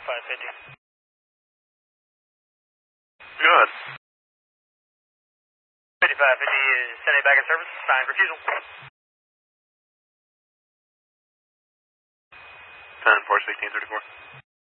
5550. Go ahead. 5550 is sending back in service. Signed refusal. 10-4, 1634.